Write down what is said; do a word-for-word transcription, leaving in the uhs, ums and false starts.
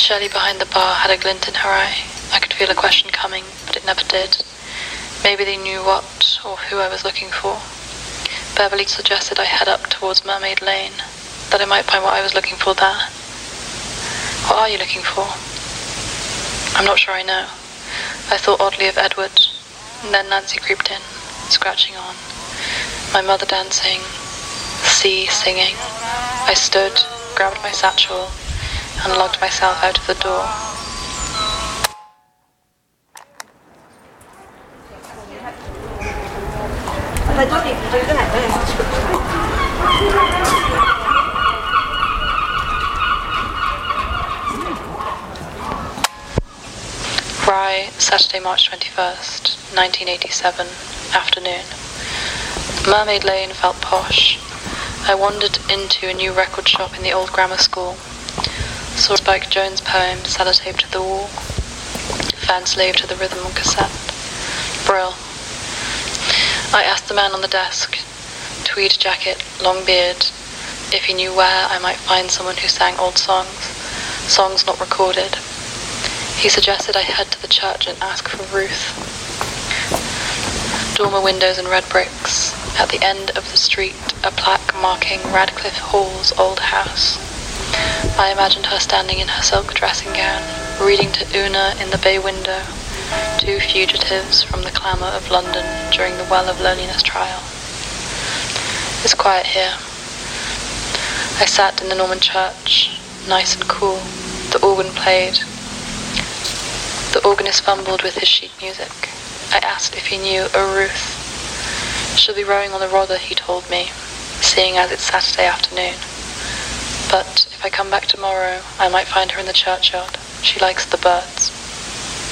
Shirley behind the bar had a glint in her eye. I could feel a question coming, but it never did. Maybe they knew what or who I was looking for. Beverly suggested I head up towards Mermaid Lane, that I might find what I was looking for there. What are you looking for? I'm not sure I know. I thought oddly of Edward, and then Nancy creeped in, scratching on. My mother dancing, the sea singing. I stood, grabbed my satchel, and logged myself out of the door. Rye, Saturday, March twenty-first, nineteen eighty-seven, afternoon. Mermaid Lane felt posh. I wandered into a new record shop in the old grammar school. Saw Spike Jones' poem sellotaped to the wall. Fan slave to the rhythm on cassette. Brill. I asked the man on the desk, tweed jacket, long beard, if he knew where I might find someone who sang old songs, songs not recorded. He suggested I head to the church and ask for Ruth. Dormer windows and red bricks. At the end of the street, a plaque marking Radcliffe Hall's old house. I imagined her standing in her silk dressing gown, reading to Una in the bay window, two fugitives from the clamour of London during the Well of Loneliness trial. It's quiet here. I sat in the Norman church, nice and cool. The organ played. The organist fumbled with his sheet music. I asked if he knew a Ruth. She'll be rowing on the Rother, he told me, seeing as it's Saturday afternoon. But if I come back tomorrow, I might find her in the churchyard. She likes the birds.